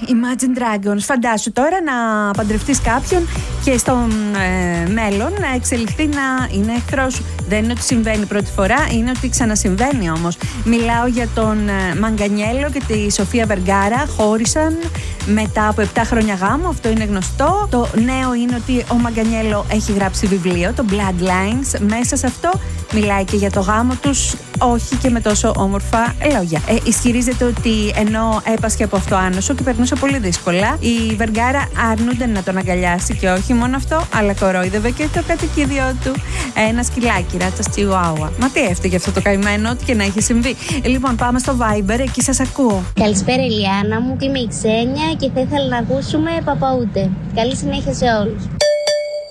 Imagine Dragons. Φαντάσου τώρα να παντρευτείς κάποιον και στον μέλλον να εξελιχθεί να είναι εχθρός σου. Δεν είναι ότι συμβαίνει πρώτη φορά, είναι ότι ξανασυμβαίνει όμως. Μιλάω για τον Μαγκανιέλο και τη Σοφία Βεργάρα. Χώρισαν μετά από 7 χρόνια γάμου, αυτό είναι γνωστό. Το νέο είναι ότι ο Μαγκανιέλο έχει γράψει βιβλίο, το Bloodlines. Μέσα σε αυτό μιλάει και για το γάμο τους, όχι και με τόσο όμορφα λόγια. Ισχυρίζεται ότι ενώ έπασχε από αυτό άνοσο και περνούσε πολύ δύσκολα, η Βεργάρα αρνούνται να τον αγκαλιάσει και όχι μόνο αυτό, αλλά κορόιδευε και το κατοικίδιό του. Ένα σκυλάκι, ράτσα Τσιουάουα. Μα τι έφταιγε αυτό το καημένο, ό,τι και να έχει συμβεί. Λοιπόν, πάμε στο Viber, εκεί σας ακούω. Καλησπέρα, Ηλιάνα μου, είμαι η Ξένια και θα ήθελα να ακούσουμε Παπαούτε. Καλή συνέχεια σε όλους.